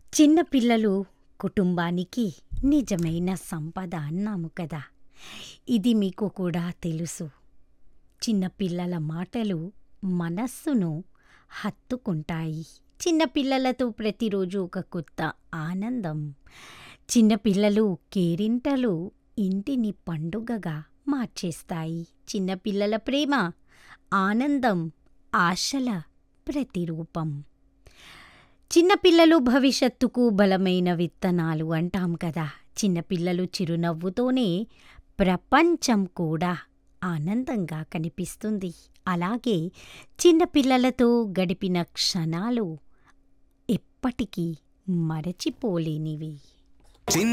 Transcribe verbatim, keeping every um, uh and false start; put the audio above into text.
చిన్న పిల్లలు కుటుంబానికి నిజమైన సంపద అన్నాము కదా! ఇది మీకు కూడా తెలుసు. చిన్న పిల్లల మాటలు మనస్సును హత్తుకుంటాయి. చిన్న పిల్లలతో ప్రతిరోజు ఒక కొత్త ఆనందం. చిన్న పిల్లలు కేరింతలు ఇంటిని పండుగగా మార్చేస్తాయి. చిన్న పిల్లల ప్రేమ, ఆనందం, ఆశల ప్రతిరూపం. చిన్నపిల్లలు భవిష్యత్తుకు బలమైన విత్తనాలు అంటాం కదా! చిన్నపిల్లలు చిరునవ్వుతోనే ప్రపంచం కూడా ఆనందంగా కనిపిస్తుంది. అలాగే చిన్నపిల్లలతో గడిపిన క్షణాలు ఎప్పటికీ మరచిపోలేనివి.